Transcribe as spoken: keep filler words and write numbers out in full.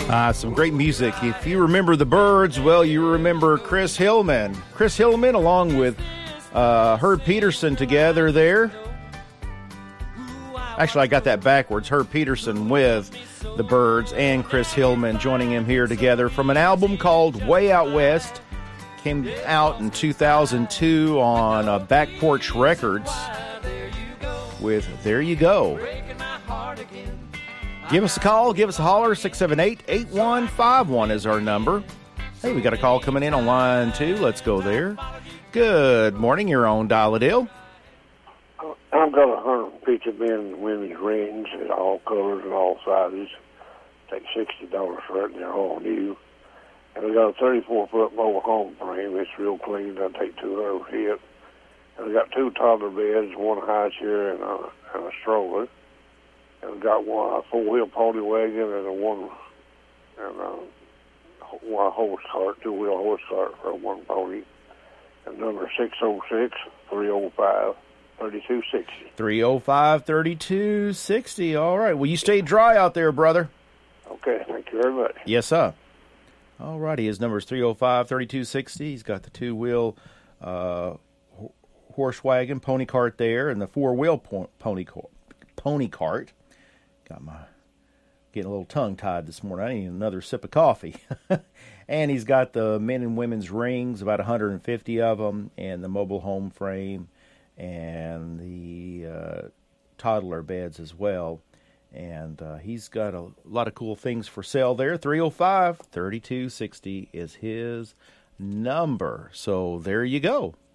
Uh, some great music. If you remember the Byrds, well, you remember Chris Hillman. Chris Hillman along with uh, Herb Peterson together there. Actually, I got that backwards. Herb Peterson with the Byrds and Chris Hillman joining him here together from an album called Way Out West. Came out in two thousand two on uh, Back Porch Records with There You Go. Give us a call, give us a holler. Six seven eight, eight one five one is our number. Hey, we got a call coming in on line two. Let's go there. Good morning, you're on Dial-A-Dale. I've got a hundred picture men and women's rings in all colors and all sizes. Take sixty dollars for it, and they're all new. And we got a thirty-four foot mobile home frame. It's real clean. I take two hundred for it. And we got two toddler beds, one high chair and a, and a stroller. And we got one a four wheel pony wagon and a one and a one horse cart, two wheel horse cart for one pony. And number six oh six, three oh five, thirty-two sixty. three oh five, thirty-two sixty. All right. Well, you stay dry out there, brother. Okay. Thank you very much. Yes, sir. All righty. His number is three oh five, thirty-two sixty. He's got the two-wheel uh, horse wagon, pony cart there, and the four-wheel po- pony, co- pony cart. Got my getting a little tongue-tied this morning. I need another sip of coffee. And he's got the men and women's rings, about one hundred fifty of them, and the mobile home frame, and the uh, toddler beds as well. And uh, he's got a lot of cool things for sale there. three oh five, thirty-two sixty is his number. So there you go.